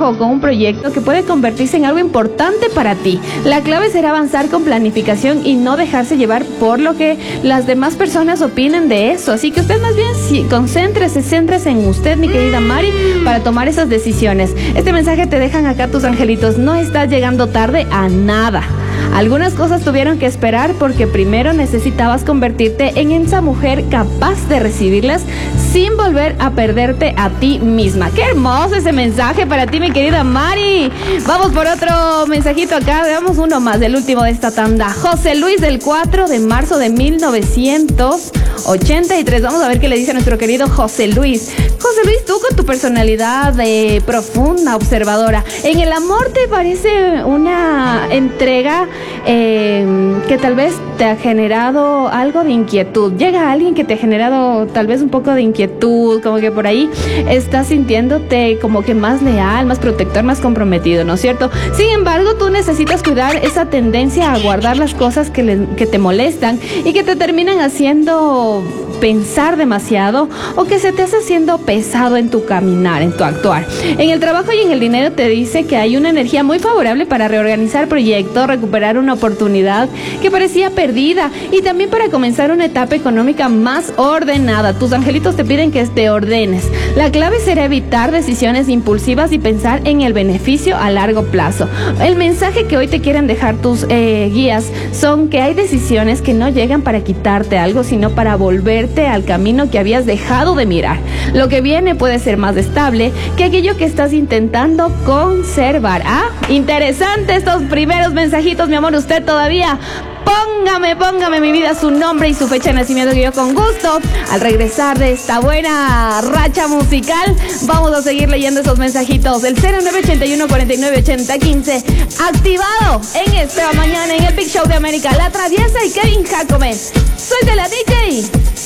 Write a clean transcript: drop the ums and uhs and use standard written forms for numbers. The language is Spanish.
trabajo, con un proyecto que puede convertirse en algo importante para ti. La clave será avanzar con planificación y no dejarse llevar por lo que las demás personas opinen de eso. Así que usted más bien céntrese en usted, mi querida Mari, para tomar esas decisiones. Este mensaje te dejan acá tus angelitos. No estás llegando tarde a nada. Algunas cosas tuvieron que esperar porque primero necesitabas convertirte en esa mujer capaz de recibirlas sin volver a perderte a ti misma. ¡Qué hermoso ese mensaje para ti, mi querida Mari! Vamos por otro mensajito acá. Veamos uno más, del último de esta tanda. José Luis, del 4 de marzo de 1983. Vamos a ver qué le dice nuestro querido José Luis. José Luis, tú con tu personalidad profunda, observadora, en el amor te parece una entrega que tal vez te ha generado algo de inquietud. Llega alguien que te ha generado tal vez un poco de inquietud, como que por ahí estás sintiéndote como que más leal, más protector, más comprometido, ¿no es cierto? Sin embargo, tú necesitas cuidar esa tendencia a guardar las cosas que te molestan y que te terminan haciendo pensar demasiado o que se te hace haciendo pesado en tu caminar, en tu actuar. En el trabajo y en el dinero te dice que hay una energía muy favorable para reorganizar proyectos, recuperar una oportunidad que parecía perdida y también para comenzar una etapa económica más ordenada. Tus angelitos te piden que te ordenes. La clave será evitar decisiones impulsivas y pensar en el beneficio a largo plazo. El mensaje que hoy te quieren dejar tus guías son que hay decisiones que no llegan para quitarte algo, sino para volverte al camino que habías dejado de mirar. Lo que viene puede ser más estable que aquello que estás intentando conservar. Ah, interesante estos primeros mensajitos, mi amor. Usted todavía póngame mi vida, su nombre y su fecha de nacimiento, que yo con gusto, al regresar de esta buena racha musical, vamos a seguir leyendo esos mensajitos. El 0981 49 80 15, activado en esta mañana en el Big Show de América, La Traviesa y Kevin Jacome. Suéltela, DJ.